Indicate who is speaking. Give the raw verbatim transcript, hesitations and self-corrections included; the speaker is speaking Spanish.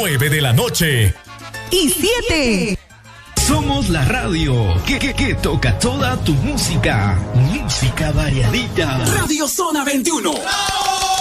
Speaker 1: nueve de la noche.
Speaker 2: Y siete.
Speaker 3: Somos la radio que, que, que toca toda tu música. Música variadita.
Speaker 4: Radio Zona veintiuno. ¡Bravo!